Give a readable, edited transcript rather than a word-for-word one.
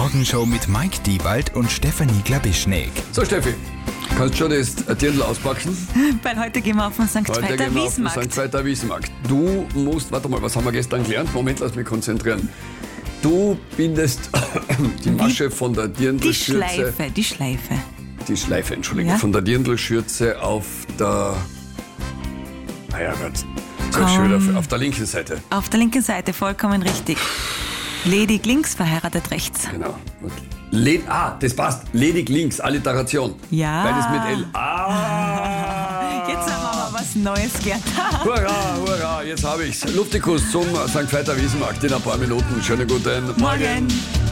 Morgenshow mit Mike Diewald und Stefanie Glabischnik. So Steffi, kannst du schon das Dirndl auspacken? Weil heute gehen wir auf den St. Veiter Wiesenmarkt. St. Veiter Wiesenmarkt. Du musst, warte mal, was haben wir gestern gelernt? Moment, lass mich konzentrieren. Du bindest die Masche von der Dirndlschürze. Die Schleife. Die Schleife, Entschuldigung. Ja? Von der Dirndlschürze auf der... Naja, Gott. Auf der linken Seite. Auf der linken Seite, vollkommen richtig. Ledig links, verheiratet rechts. Genau. Und das passt. Ledig links, Alliteration. Ja. Beides mit L. Jetzt haben wir aber was Neues gelernt. Hurra, hurra, jetzt habe ich's. Luftikus zum St. Veiter Wiesenmarkt in ein paar Minuten. Schönen guten Morgen. Morgen.